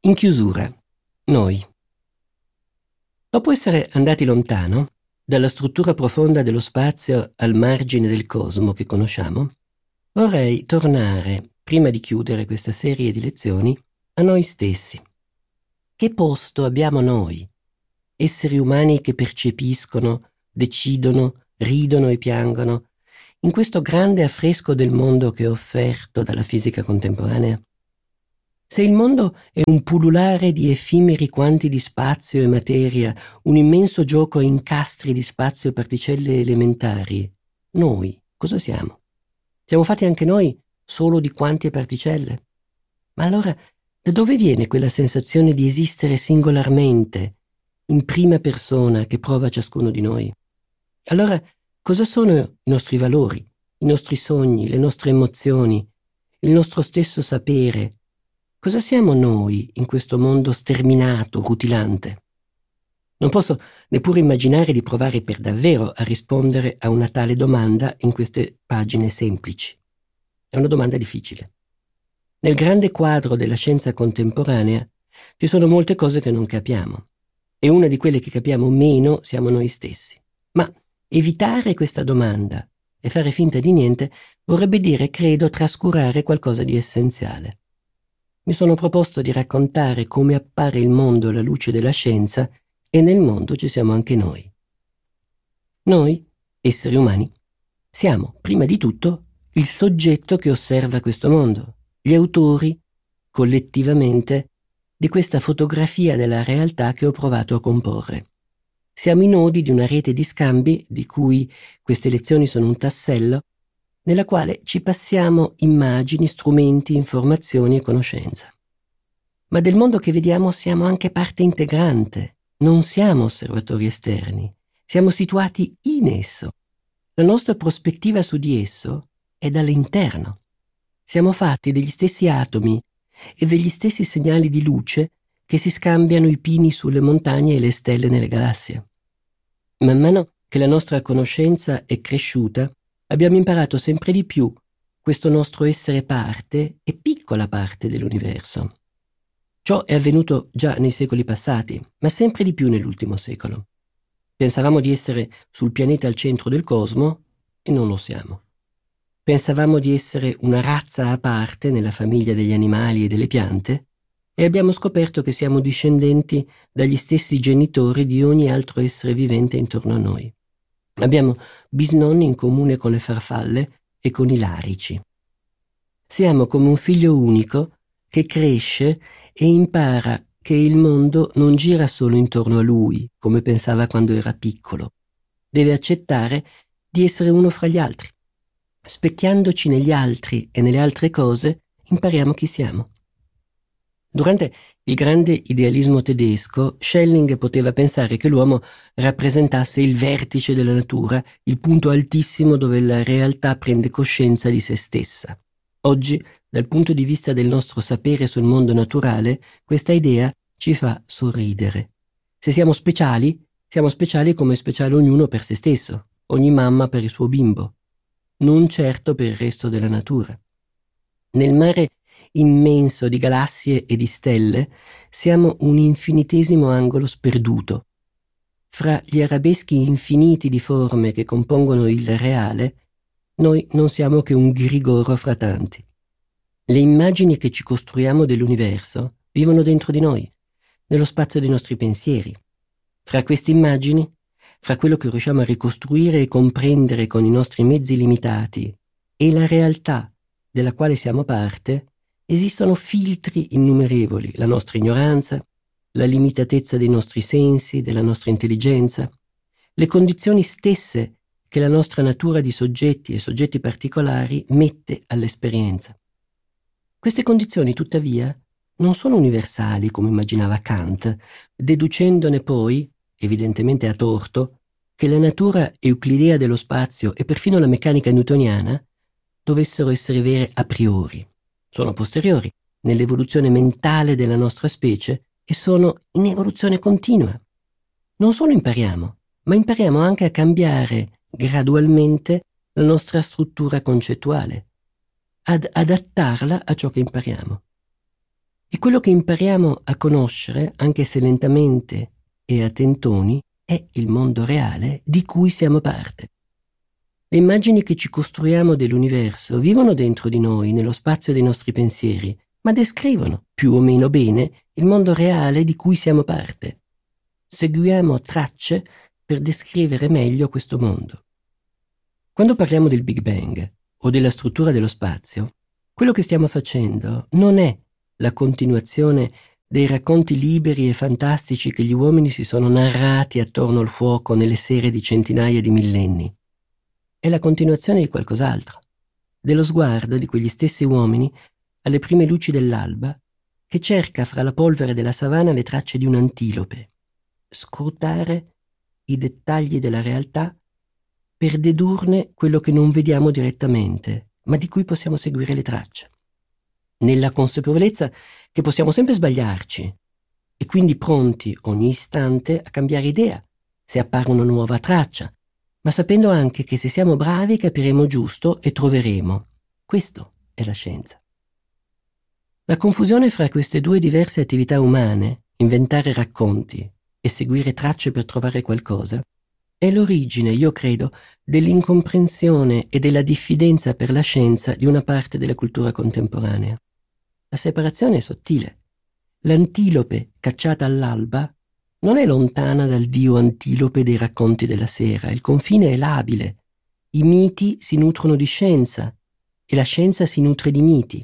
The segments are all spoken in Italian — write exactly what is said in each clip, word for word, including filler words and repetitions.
In chiusura, noi. Dopo essere andati lontano, dalla struttura profonda dello spazio al margine del cosmo che conosciamo, vorrei tornare, prima di chiudere questa serie di lezioni, a noi stessi. Che posto abbiamo noi, esseri umani che percepiscono, decidono, ridono e piangono, in questo grande affresco del mondo che è offerto dalla fisica contemporanea? Se il mondo è un pullulare di effimeri quanti di spazio e materia, un immenso gioco a incastri di spazio e particelle elementari, noi cosa siamo? Siamo fatti anche noi solo di quanti e particelle? Ma allora, da dove viene quella sensazione di esistere singolarmente, in prima persona, che prova ciascuno di noi? Allora, cosa sono i nostri valori, i nostri sogni, le nostre emozioni, il nostro stesso sapere? Cosa siamo noi in questo mondo sterminato, rutilante? Non posso neppure immaginare di provare per davvero a rispondere a una tale domanda in queste pagine semplici. È una domanda difficile. Nel grande quadro della scienza contemporanea ci sono molte cose che non capiamo, e una di quelle che capiamo meno siamo noi stessi. Ma evitare questa domanda e fare finta di niente vorrebbe dire, credo, trascurare qualcosa di essenziale. Mi sono proposto di raccontare come appare il mondo alla luce della scienza, e nel mondo ci siamo anche noi. Noi, esseri umani, siamo, prima di tutto, il soggetto che osserva questo mondo, gli autori, collettivamente, di questa fotografia della realtà che ho provato a comporre. Siamo i nodi di una rete di scambi, di cui queste lezioni sono un tassello, nella quale ci passiamo immagini, strumenti, informazioni e conoscenza. Ma del mondo che vediamo siamo anche parte integrante, non siamo osservatori esterni, siamo situati in esso. La nostra prospettiva su di esso è dall'interno. Siamo fatti degli stessi atomi e degli stessi segnali di luce che si scambiano i pini sulle montagne e le stelle nelle galassie. Man mano che la nostra conoscenza è cresciuta, abbiamo imparato sempre di più questo nostro essere parte e piccola parte dell'universo. Ciò è avvenuto già nei secoli passati, ma sempre di più nell'ultimo secolo. Pensavamo di essere sul pianeta al centro del cosmo e non lo siamo. Pensavamo di essere una razza a parte nella famiglia degli animali e delle piante e abbiamo scoperto che siamo discendenti dagli stessi genitori di ogni altro essere vivente intorno a noi. Abbiamo bisnonni in comune con le farfalle e con i larici. Siamo come un figlio unico che cresce e impara che il mondo non gira solo intorno a lui, come pensava quando era piccolo. Deve accettare di essere uno fra gli altri. Specchiandoci negli altri e nelle altre cose, impariamo chi siamo. Durante il grande idealismo tedesco, Schelling poteva pensare che l'uomo rappresentasse il vertice della natura, il punto altissimo dove la realtà prende coscienza di se stessa. Oggi, dal punto di vista del nostro sapere sul mondo naturale, questa idea ci fa sorridere. Se siamo speciali, siamo speciali come è speciale ognuno per se stesso, ogni mamma per il suo bimbo, non certo per il resto della natura. Nel mare immenso di galassie e di stelle siamo un infinitesimo angolo sperduto. Fra gli arabeschi infiniti di forme che compongono il reale, noi non siamo che un grigoro fra tanti. Le immagini che ci costruiamo dell'universo vivono dentro di noi, nello spazio dei nostri pensieri. Fra queste immagini, fra quello che riusciamo a ricostruire e comprendere con i nostri mezzi limitati e la realtà della quale siamo parte, esistono filtri innumerevoli, la nostra ignoranza, la limitatezza dei nostri sensi, della nostra intelligenza, le condizioni stesse che la nostra natura di soggetti e soggetti particolari mette all'esperienza. Queste condizioni, tuttavia, non sono universali come immaginava Kant, deducendone poi, evidentemente a torto, che la natura euclidea dello spazio e perfino la meccanica newtoniana dovessero essere vere a priori. Sono posteriori nell'evoluzione mentale della nostra specie e sono in evoluzione continua. Non solo impariamo, ma impariamo anche a cambiare gradualmente la nostra struttura concettuale, ad adattarla a ciò che impariamo. E quello che impariamo a conoscere, anche se lentamente e a tentoni, è il mondo reale di cui siamo parte. Le immagini che ci costruiamo dell'universo vivono dentro di noi, nello spazio dei nostri pensieri, ma descrivono, più o meno bene, il mondo reale di cui siamo parte. Seguiamo tracce per descrivere meglio questo mondo. Quando parliamo del Big Bang o della struttura dello spazio, quello che stiamo facendo non è la continuazione dei racconti liberi e fantastici che gli uomini si sono narrati attorno al fuoco nelle sere di centinaia di millenni. È la continuazione di qualcos'altro, dello sguardo di quegli stessi uomini alle prime luci dell'alba che cerca fra la polvere della savana le tracce di un antilope, scrutare i dettagli della realtà per dedurne quello che non vediamo direttamente, ma di cui possiamo seguire le tracce, nella consapevolezza che possiamo sempre sbagliarci e quindi pronti ogni istante a cambiare idea se appare una nuova traccia, ma sapendo anche che se siamo bravi capiremo giusto e troveremo. Questo è la scienza. La confusione fra queste due diverse attività umane, inventare racconti e seguire tracce per trovare qualcosa, è l'origine, io credo, dell'incomprensione e della diffidenza per la scienza di una parte della cultura contemporanea. La separazione è sottile. L'antilope cacciata all'alba non è lontana dal dio antilope dei racconti della sera. Il confine è labile. I miti si nutrono di scienza e la scienza si nutre di miti.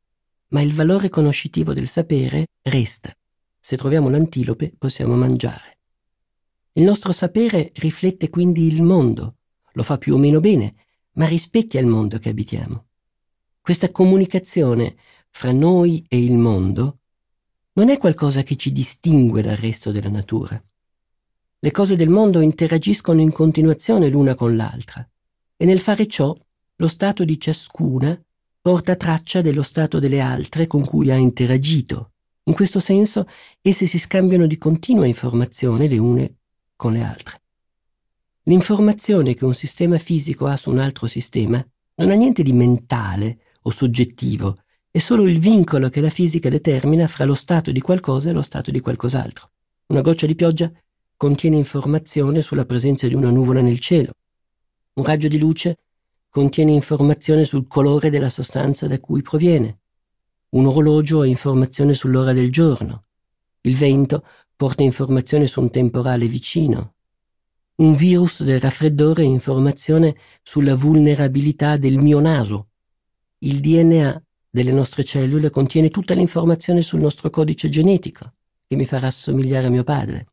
Ma il valore conoscitivo del sapere resta. Se troviamo l'antilope possiamo mangiare. Il nostro sapere riflette quindi il mondo, lo fa più o meno bene, ma rispecchia il mondo che abitiamo. Questa comunicazione fra noi e il mondo non è qualcosa che ci distingue dal resto della natura. Le cose del mondo interagiscono in continuazione l'una con l'altra e nel fare ciò lo stato di ciascuna porta traccia dello stato delle altre con cui ha interagito. In questo senso esse si scambiano di continua informazione le une con le altre. L'informazione che un sistema fisico ha su un altro sistema non ha niente di mentale o soggettivo, è solo il vincolo che la fisica determina fra lo stato di qualcosa e lo stato di qualcos'altro. Una goccia di pioggia contiene informazione sulla presenza di una nuvola nel cielo. Un raggio di luce contiene informazione sul colore della sostanza da cui proviene. Un orologio ha informazione sull'ora del giorno. Il vento porta informazione su un temporale vicino. Un virus del raffreddore ha informazione sulla vulnerabilità del mio naso. Il D N A delle nostre cellule contiene tutta l'informazione sul nostro codice genetico, che mi farà assomigliare a mio padre.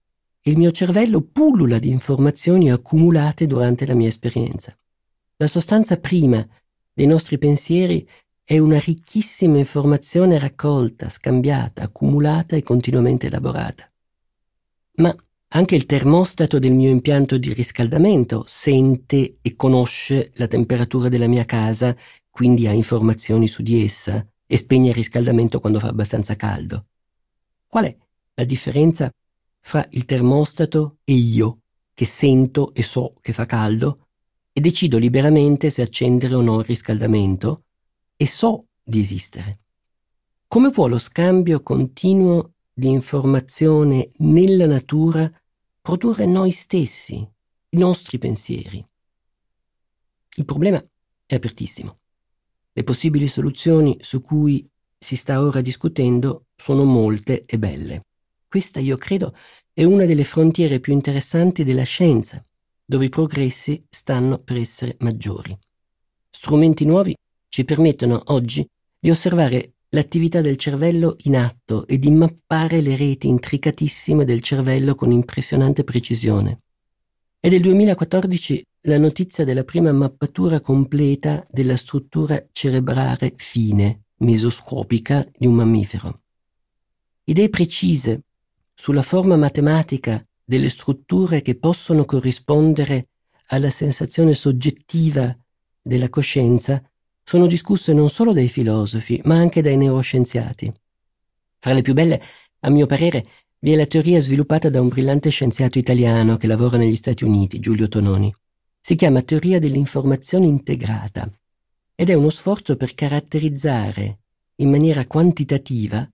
Il mio cervello pullula di informazioni accumulate durante la mia esperienza. La sostanza prima dei nostri pensieri è una ricchissima informazione raccolta, scambiata, accumulata e continuamente elaborata. Ma anche il termostato del mio impianto di riscaldamento sente e conosce la temperatura della mia casa, quindi ha informazioni su di essa e spegne il riscaldamento quando fa abbastanza caldo. Qual è la differenza fra il termostato e io, che sento e so che fa caldo, e decido liberamente se accendere o no il riscaldamento, e so di esistere? Come può lo scambio continuo di informazione nella natura produrre noi stessi, i nostri pensieri? Il problema è apertissimo. Le possibili soluzioni su cui si sta ora discutendo sono molte e belle. Questa, io credo, è una delle frontiere più interessanti della scienza, dove i progressi stanno per essere maggiori. Strumenti nuovi ci permettono oggi di osservare l'attività del cervello in atto e di mappare le reti intricatissime del cervello con impressionante precisione. È del duemilaquattordici la notizia della prima mappatura completa della struttura cerebrale fine, mesoscopica, di un mammifero. Idee precise sulla forma matematica delle strutture che possono corrispondere alla sensazione soggettiva della coscienza sono discusse non solo dai filosofi, ma anche dai neuroscienziati. Fra le più belle, a mio parere, vi è la teoria sviluppata da un brillante scienziato italiano che lavora negli Stati Uniti, Giulio Tononi. Si chiama teoria dell'informazione integrata ed è uno sforzo per caratterizzare in maniera quantitativa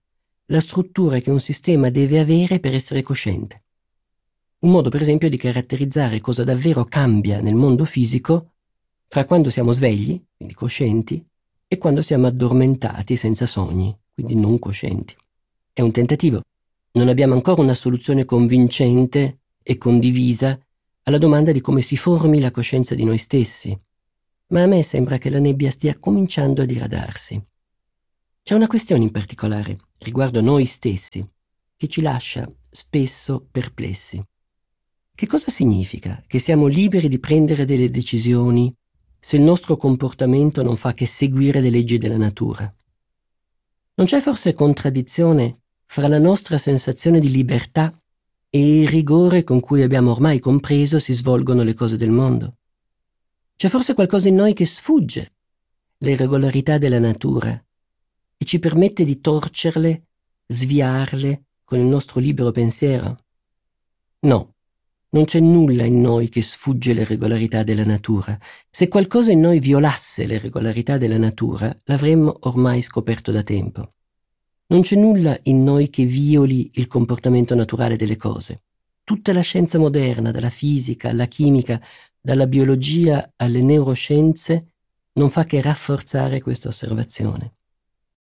la struttura che un sistema deve avere per essere cosciente. Un modo, per esempio, di caratterizzare cosa davvero cambia nel mondo fisico fra quando siamo svegli, quindi coscienti, e quando siamo addormentati senza sogni, quindi non coscienti. È un tentativo. Non abbiamo ancora una soluzione convincente e condivisa alla domanda di come si formi la coscienza di noi stessi, ma a me sembra che la nebbia stia cominciando a diradarsi. C'è una questione in particolare riguardo noi stessi che ci lascia spesso perplessi. Che cosa significa che siamo liberi di prendere delle decisioni se il nostro comportamento non fa che seguire le leggi della natura? Non c'è forse contraddizione fra la nostra sensazione di libertà e il rigore con cui abbiamo ormai compreso si svolgono le cose del mondo? C'è forse qualcosa in noi che sfugge le regolarità della natura e ci permette di torcerle, sviarle con il nostro libero pensiero? No, non c'è nulla in noi che sfugge le regolarità della natura. Se qualcosa in noi violasse le regolarità della natura, l'avremmo ormai scoperto da tempo. Non c'è nulla in noi che violi il comportamento naturale delle cose. Tutta la scienza moderna, dalla fisica alla chimica, dalla biologia alle neuroscienze, non fa che rafforzare questa osservazione.